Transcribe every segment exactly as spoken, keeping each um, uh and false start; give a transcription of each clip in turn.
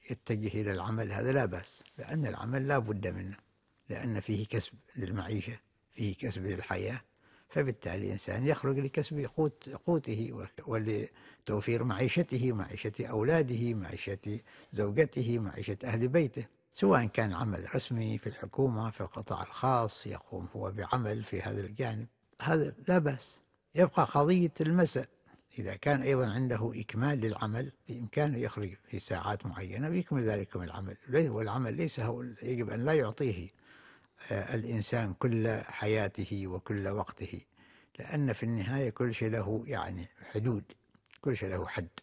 يتجه إلى العمل هذا لا بأس، لأن العمل لا بد منه، لأن فيه كسب للمعيشة، فيه كسب للحياة، فبالتالي الإنسان يخرج لكسب قوت قوته ولتوفير معيشته، معيشة أولاده، معيشة زوجته، معيشة أهل بيته، سواء كان عمل رسمي في الحكومة في القطاع الخاص يقوم هو بعمل في هذا الجانب، هذا لا بأس. يبقى قضية المساء، إذا كان أيضا عنده إكمال للعمل بإمكانه يخرج في ساعات معينة ويكمل ذلك من العمل، والعمل ليس هو يجب أن لا يعطيه الإنسان كل حياته وكل وقته، لأن في النهاية كل شيء له يعني حدود، كل شيء له حد.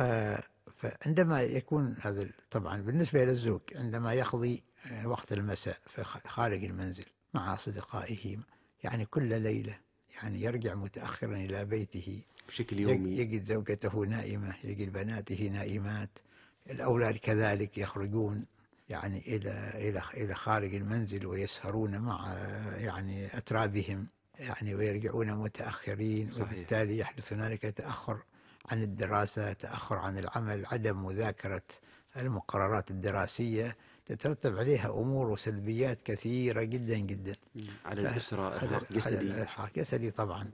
فعندما يكون هذا طبعا بالنسبة للزوج عندما يقضي وقت المساء خارج المنزل مع أصدقائه، يعني كل ليلة يعني يرجع متأخرا إلى بيته بشكل يومي، يجد زوجته نائمة، يجد بناته نائمات، الأولاد كذلك يخرجون يعني إلى إلى إلى خارج المنزل ويسهرون مع يعني أترابهم يعني ويرجعون متأخرين. صحيح. وبالتالي يحدث هنالك تأخر عن الدراسة، تأخر عن العمل، عدم مذاكرة المقررات الدراسية، تترتب عليها أمور وسلبيات كثيرة جدا جدا على الأسرة، إرهاق جسدي، إرهاق جسدي طبعا.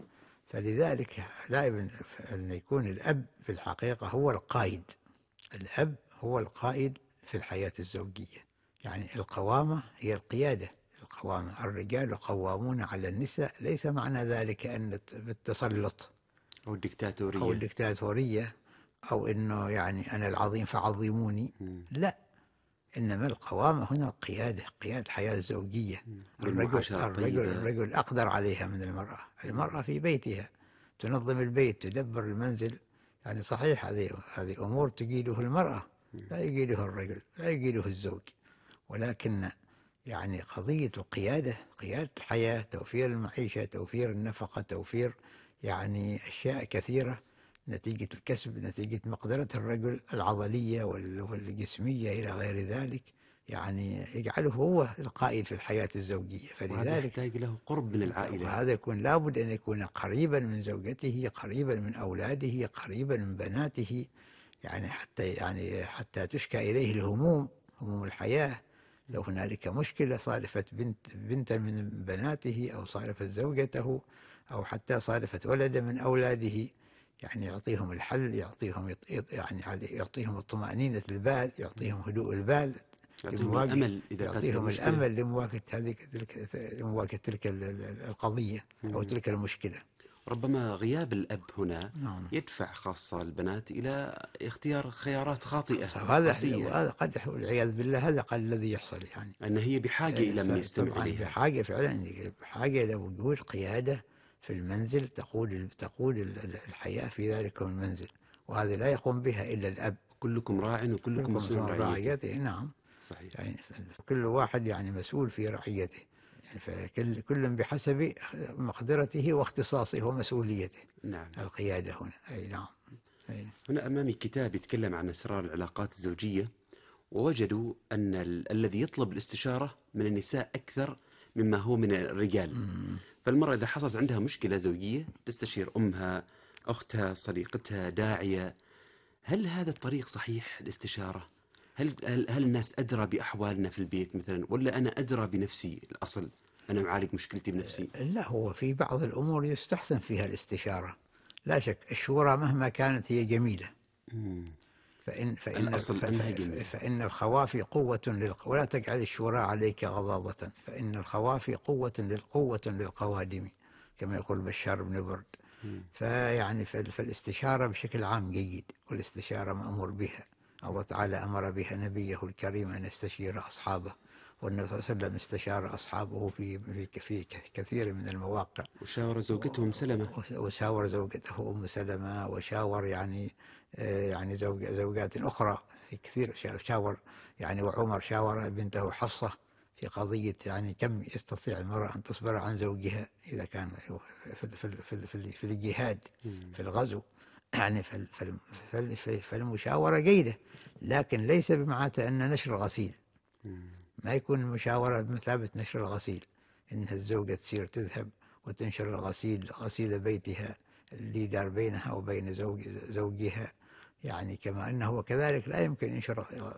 فلذلك دائما أن يكون الأب في الحقيقة هو القائد، الأب هو القائد في الحياة الزوجية، يعني القوامة هي القيادة، القوامة. الرجال قوامون على النساء، ليس معنى ذلك أن بالتسلط أو الدكتاتورية أو الدكتاتورية أو أنه يعني أنا العظيم فعظموني، لا، إنما القوامة هنا القيادة، قيادة الحياة الزوجية. الرجل, الرجل, الرجل أقدر عليها من المرأة، المرأة في بيتها تنظم البيت، تدبر المنزل، يعني صحيح هذه هذه أمور تجيده المرأة، لا يجيده الرجل، لا يجيده الزوج، ولكن يعني قضية القيادة، قيادة الحياة، توفير المعيشة، توفير النفقة، توفير يعني أشياء كثيرة نتيجة الكسب، نتيجة مقدرة الرجل العضلية والجسمية إلى غير ذلك، يعني يجعله هو القائد في الحياة الزوجية. فلذلك يحتاج له قرب من العائلة، وهذا يكون لابد أن يكون قريبا من زوجته، قريبا من أولاده، قريبا من بناته، يعني حتى يعني حتى تشكى إليه الهموم، هموم الحياة. لو هنالك مشكلة صادفت بنت بنتا من بناته أو صادفت زوجته أو حتى صادفت ولدا من أولاده، يعني يعطيهم الحل، يعطيهم يعني يعطيهم الطمأنينة البال، يعطيهم هدوء البال، يعطيهم الأمل، إذا يعطيهم الأمل لمواجهة هذه تلك لمواجهة تلك القضية أو تلك المشكلة. ربما غياب الأب هنا نعم. يدفع خاصة البنات إلى اختيار خيارات خاطئة. هذا هذا قد والعياذ بالله هذا قد الذي يحصل، يعني أن هي بحاجة إلى من يستمع إليها، بحاجة فعلا، بحاجة إلى وجود قيادة في المنزل تقود تقود الحياة في ذلك المنزل، وهذا لا يقوم بها إلا الأب. كلكم راع وكلكم مسؤول عن رعيته. نعم صحيح. يعني كل واحد يعني مسؤول في رعيته، يعني فكل كل بحسب مقدرته واختصاصه ومسؤوليته. نعم. القيادة هنا أي نعم. أي. هنا أمامي كتاب يتكلم عن أسرار العلاقات الزوجية، ووجدوا أن ال الذي يطلب الاستشارة من النساء أكثر مما هو من الرجال. مم. فالمرأة إذا حصلت عندها مشكلة زوجية تستشير أمها، أختها، صديقتها، داعية. هل هذا الطريق صحيح الاستشارة؟ هل, هل, هل الناس أدرى بأحوالنا في البيت مثلا، ولا أنا أدرى بنفسي؟ الأصل أنا معالج مشكلتي بنفسي. لا، هو في بعض الأمور يستحسن فيها الاستشارة، لا شك. الشورى مهما كانت هي جميلة. مم. فإن فإن الأصل فإن, فإن الخوافي قوة للق... ولا تجعل الشورى عليك غضاضة، فإن الخوافي قوة للقوة للقوادم، كما يقول بشار بن برد. مم. فيعني فالاستشارة بشكل عام جيد، والاستشارة مأمور بها، الله تعالى أمر بها نبيه الكريم أن يستشير أصحابه، والنبي صلى الله عليه وسلم استشار أصحابه في في في كثير من المواقع، وشاور زوجته أم سلمة، وشاور زوجته أم سلمة، وشاور يعني يعني زوج زوجات أخرى في كثير، شاور يعني وعمر شاور بنته حفصة في قضية يعني كم يستطيع المرأة أن تصبر عن زوجها إذا كان في في في في, في الجهاد في الغزو، يعني فالمشاورة جيدة، لكن ليس بمعنى أن نشر الغسيل، ما يكون المشاورة بمثابة نشر الغسيل، إن الزوجة تصير تذهب وتنشر الغسيل، غسيل بيتها اللي دار بينها وبين زوج زوجها، يعني كما أنه كذلك لا يمكن ينشر